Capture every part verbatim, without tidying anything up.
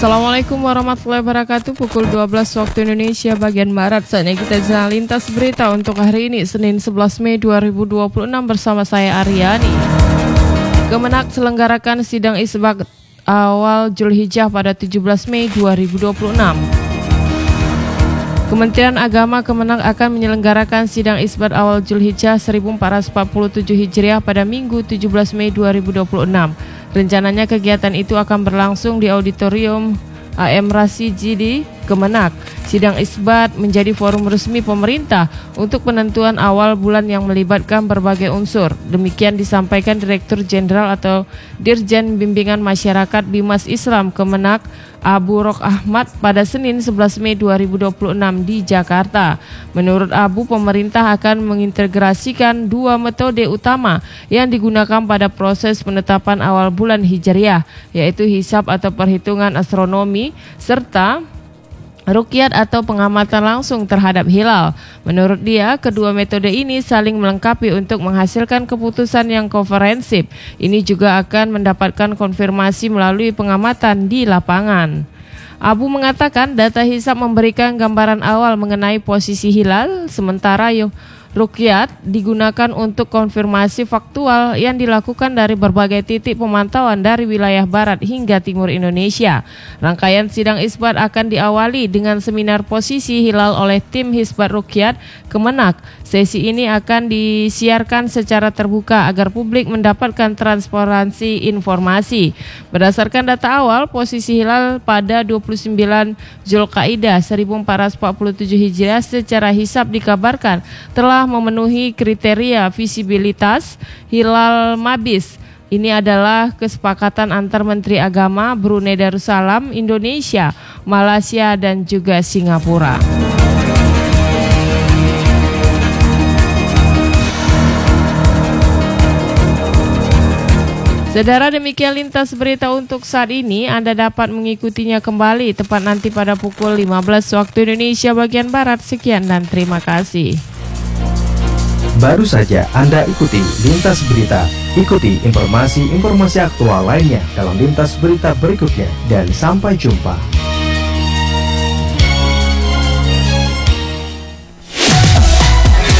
Assalamualaikum warahmatullahi wabarakatuh. Pukul dua belas waktu Indonesia bagian Barat. Saatnya kita jalan lintas berita untuk hari ini, Senin sebelas Mei dua ribu dua puluh enam bersama saya Aryani. Kemenak selenggarakan sidang isbat awal Zulhijjah pada tujuh belas Mei dua ribu dua puluh enam. Kementerian Agama Kemenak akan menyelenggarakan sidang isbat awal Zulhijjah seribu empat ratus empat puluh tujuh Hijriah pada Minggu tujuh belas Mei dua ribu dua puluh enam. Rencananya kegiatan itu akan berlangsung di Auditorium A M Rasidi di Kemenak. Sidang isbat menjadi forum resmi pemerintah untuk penentuan awal bulan yang melibatkan berbagai unsur. Demikian disampaikan Direktur Jenderal atau Dirjen Bimbingan Masyarakat Bimas Islam Kemenak Abu Rok Ahmad pada Senin sebelas Mei dua ribu dua puluh enam di Jakarta. Menurut Abu, pemerintah akan mengintegrasikan dua metode utama yang digunakan pada proses penetapan awal bulan Hijriah, yaitu hisab atau perhitungan astronomi serta ruqyat atau pengamatan langsung terhadap hilal. Menurut dia, kedua metode ini saling melengkapi untuk menghasilkan keputusan yang komprehensif. Ini juga akan mendapatkan konfirmasi melalui pengamatan di lapangan. Abu mengatakan data hisab memberikan gambaran awal mengenai posisi hilal, sementara ruqyat digunakan untuk konfirmasi faktual yang dilakukan dari berbagai titik pemantauan dari wilayah barat hingga timur Indonesia. Rangkaian sidang isbat akan diawali dengan seminar posisi hilal oleh tim Hisbat Ruqyat Kemenak. Sesi ini akan disiarkan secara terbuka agar publik mendapatkan transparansi informasi. Berdasarkan data awal, posisi hilal pada dua puluh sembilan Zulkaidah seribu empat ratus empat puluh tujuh Hijriah secara hisab dikabarkan telah memenuhi kriteria visibilitas hilal mabis. Ini adalah kesepakatan antar Menteri Agama Brunei Darussalam, Indonesia, Malaysia, dan juga Singapura. Saudara, demikian lintas berita untuk saat ini. Anda dapat mengikutinya kembali tepat nanti pada pukul lima belas waktu Indonesia bagian Barat. Sekian dan terima kasih. Baru saja Anda ikuti Lintas Berita. Ikuti informasi-informasi aktual lainnya dalam Lintas Berita berikutnya. Dan sampai jumpa.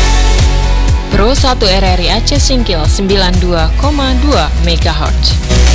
Pro satu R R I Aceh Singkil sembilan puluh dua koma dua megahertz.